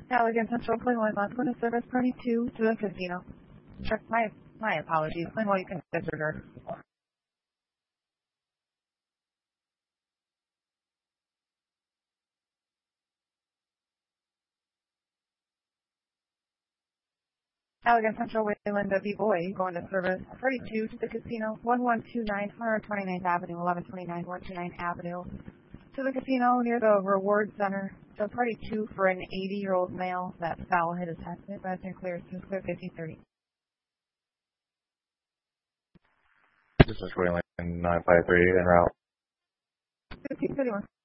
Allegan Central Plainwell on point of service party 2 to the casino. Sure, my apologies. Plainwell, you can disregard. Allegan Central Wayland of Boy going to service 32 to the casino, 1129 129th Avenue, 1129 129 Avenue. To the casino near the Reward Center. So party 2 for an 80-year-old male that foul hit his head. Advised and clear 1530. This is Wayland 953 en route. 1531.